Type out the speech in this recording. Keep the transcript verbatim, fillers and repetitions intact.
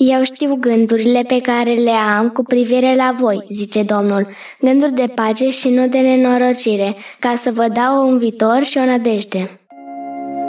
Eu știu gândurile pe care le am cu privire la voi, zice Domnul, gânduri de pace și nu de nenorocire, ca să vă dau un viitor și o nădejde.